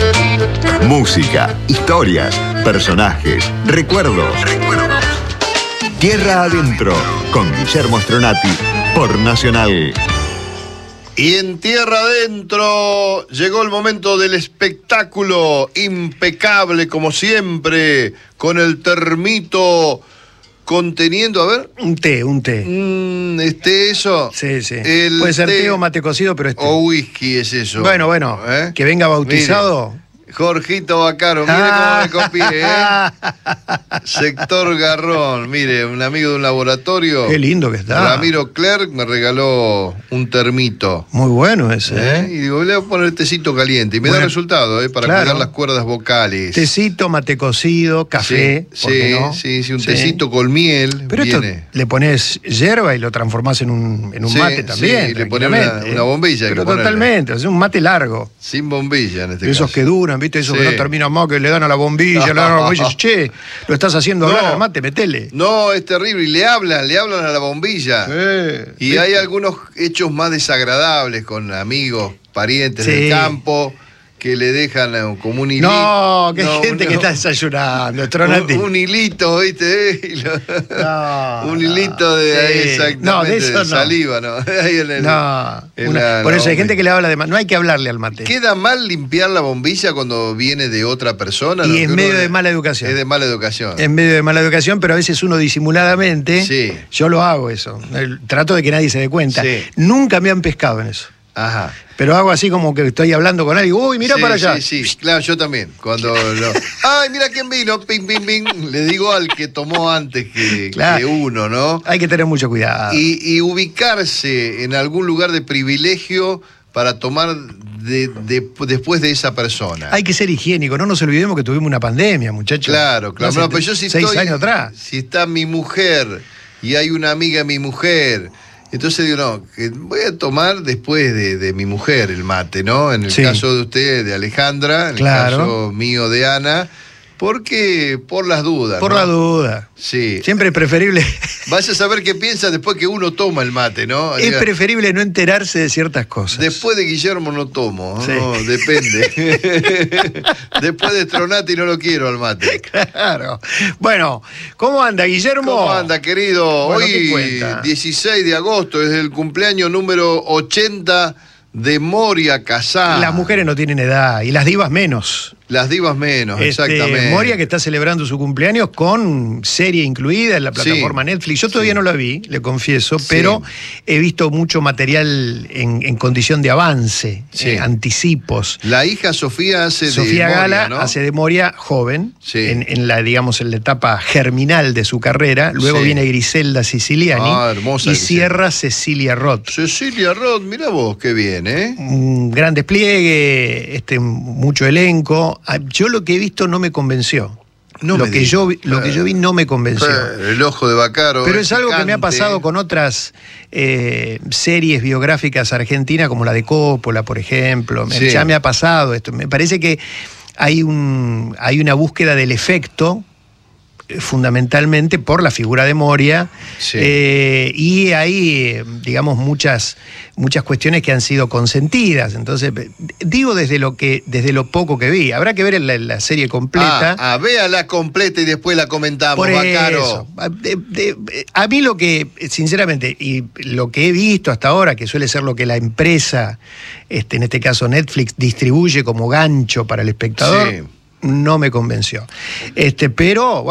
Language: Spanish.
Música, historias, personajes, recuerdos. Tierra Adentro, con Guillermo Stronati, por Nacional. Y en Tierra Adentro llegó el momento del espectáculo, impecable como siempre, con el termito conteniendo, a ver. Un té. Eso. Sí. Puede ser té o mate cocido, pero o whisky es eso. Bueno, que venga bautizado. Mire. Jorgito Bacaro, mire cómo me copié, Sector Garrón, mire, un amigo de un laboratorio. Qué lindo que está. Ramiro Clerc me regaló un termito. Muy bueno ese, Y digo, le voy a poner tecito caliente. Y me da resultado, para cuidar las cuerdas vocales. Tecito, mate cocido, café. Sí, un tecito con miel. Pero viene. esto le pones hierba y lo transformás en un mate también. Sí, le pones una bombilla. Pero totalmente, es un mate largo. Sin bombilla en este caso. Esos que duran, ¿viste? Eso que no terminan más, que le dan a la bombilla, le dan a la bombilla. Che, lo estás haciendo hablar al mate, metele. No, es terrible. Y le hablan a la bombilla. Y ¿viste? Hay algunos hechos más desagradables con amigos, parientes del campo, que le dejan como un hilito. No, que hay gente que está desayunando, Stronati. Un hilito, ¿viste? Un hilito de de saliva, ¿no? Por eso hay gente que le habla de no hay que hablarle al mate. ¿Queda mal limpiar la bombilla cuando viene de otra persona? Y es medio de mala educación. Es de mala educación. Es medio de mala educación, pero a veces uno disimuladamente, yo lo hago eso. Trato de que nadie se dé cuenta. Nunca me han pescado en eso. Ajá. Pero hago así como que estoy hablando con alguien. Uy, mirá para allá. Sí, claro, yo también. Cuando ¡ay, mira quién vino! Ping, ping, ping. Le digo al que tomó antes que uno, ¿no? Hay que tener mucho cuidado. Y ubicarse en algún lugar de privilegio para tomar después de esa persona. Hay que ser higiénico. No nos olvidemos que tuvimos una pandemia, muchachos. Claro. Pero yo 6 años atrás. Si está mi mujer y hay una amiga de mi mujer... Entonces digo, no, que voy a tomar después de mi mujer el mate, ¿no? En el caso de usted, de Alejandra, en el caso mío de Ana, porque por las dudas. Por la duda. Sí. Siempre es preferible. Vaya a saber qué piensa después que uno toma el mate, ¿no? Es preferible no enterarse de ciertas cosas. Después de Guillermo no tomo, no, depende. Después de Stronati no lo quiero al mate. Claro. Bueno, ¿cómo anda, Guillermo? ¿Cómo anda, querido? Bueno, hoy, 16 de agosto, es el cumpleaños número 80 de Moria Kazan. Las mujeres no tienen edad, y las divas menos. Las divas menos, exactamente. Moria, que está celebrando su cumpleaños con serie incluida en la plataforma Netflix. Yo todavía no la vi, le confieso, pero he visto mucho material en condición de avance, anticipos. La hija Sofía hace Sofía de Gala, Moria, ¿no? hace de Moria joven, en la etapa germinal de su carrera. Luego viene Griselda Siciliani hermosa y cierra Cecilia Roth. Cecilia Roth, mirá vos, qué bien, ¿eh? Un gran despliegue, mucho elenco. Yo lo que he visto no me convenció. Lo que yo vi no me convenció. El ojo de Bacaro. Pero es algo que me ha pasado con otras series biográficas argentinas, como la de Coppola, por ejemplo. Ya me ha pasado esto. Me parece que hay una búsqueda del efecto, fundamentalmente por la figura de Moria, y hay, digamos, muchas cuestiones que han sido consentidas. Entonces, digo desde lo poco que vi. Habrá que ver la serie completa. Véala completa y después la comentamos, por Bacaro. Eso. A mí lo que, sinceramente, y lo que he visto hasta ahora, que suele ser lo que la empresa, en este caso Netflix, distribuye como gancho para el espectador, no me convenció. Pero